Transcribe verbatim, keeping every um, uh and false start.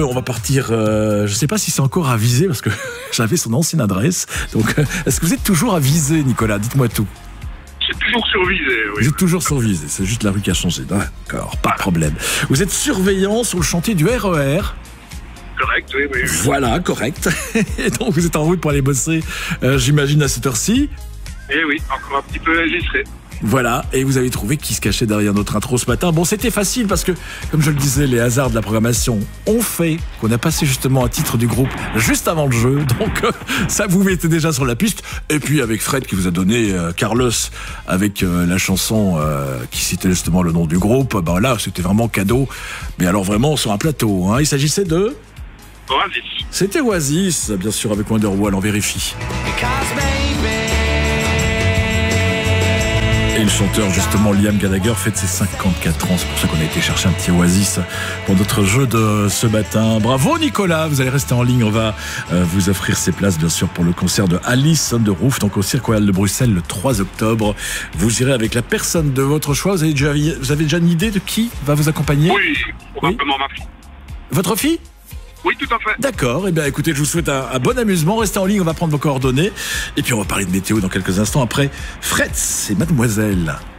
On va partir, euh, je ne sais pas si c'est encore à Visé, parce que j'avais son ancienne adresse. Donc, euh, est-ce que vous êtes toujours à Visé, Nicolas? Dites-moi tout. C'est toujours sur Visé, oui. Vous êtes toujours sur Visé, c'est juste la rue qui a changé. D'accord, pas de problème. Vous êtes surveillant sur le chantier du R E R. Correct, oui, oui. Voilà, correct. Et donc, vous êtes en route pour aller bosser, euh, j'imagine, à cette heure-ci. Eh oui, encore un petit peu, j'y serai. Voilà, et vous avez trouvé qui se cachait derrière notre intro ce matin. Bon, c'était facile parce que, comme je le disais, les hasards de la programmation ont fait qu'on a passé justement un titre du groupe juste avant le jeu. Donc, euh, ça vous mettait déjà sur la piste. Et puis, avec Fred qui vous a donné euh, Carlos avec euh, la chanson euh, qui citait justement le nom du groupe, ben là, c'était vraiment cadeau. Mais alors vraiment sur un plateau. Hein. Il s'agissait de... Oasis. C'était Oasis, bien sûr, avec Wonderwall, on vérifie. Et le chanteur, justement, Liam Gallagher, fête ses cinquante-quatre ans. C'est pour ça qu'on a été chercher un petit Oasis pour notre jeu de ce matin. Bravo, Nicolas. Vous allez rester en ligne. On va euh, vous offrir ces places, bien sûr, pour le concert de Alice on the Roof, donc au Cirque Royal de Bruxelles, le trois octobre. Vous irez avec la personne de votre choix. Vous avez déjà, vous avez déjà une idée de qui va vous accompagner? Oui, probablement ma fille. Votre fille? Oui, tout à fait. D'accord, eh bien écoutez, je vous souhaite un, un bon amusement. Restez en ligne, on va prendre vos coordonnées. Et puis on va parler de météo dans quelques instants après Fred et Mademoiselle.